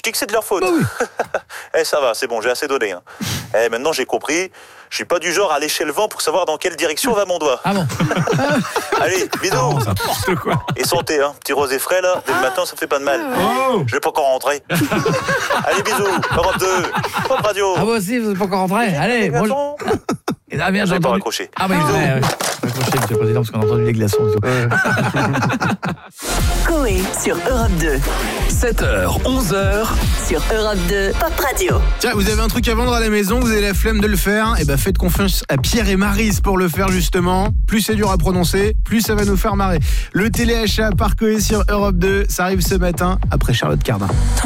Je dis que c'est de leur faute. Bah oui. Ça va, c'est bon, j'ai assez donné. Hein. Maintenant, j'ai compris. Je suis pas du genre à lécher le vent pour savoir dans quelle direction va mon doigt. Ah bon. Allez, bisous. N'importe quoi. Et santé, hein. Petit rosé frais, là. Dès le matin, ça fait pas de mal. Oh. Je vais pas encore rentrer. Allez, bisous. Europe 2. Pop Radio. Ah, moi aussi, vous n'êtes pas encore rentré. Allez, Les moi. garçons. Ah, bien, j'ai J'ai pas entendu. raccroché. Ah, oui, ouais. Raccrochez, monsieur le président, parce qu'on a entendu les glaçons et tout. Coé sur Europe 2. 7h, 11h. Sur Europe 2 Pop Radio. Tiens, vous avez un truc à vendre à la maison, vous avez la flemme de le faire, et faites confiance à Pierre et Maryse pour le faire justement. Plus c'est dur à prononcer, plus ça va nous faire marrer. Le téléachat par Coé sur Europe 2, ça arrive ce matin après Charlotte Cardin.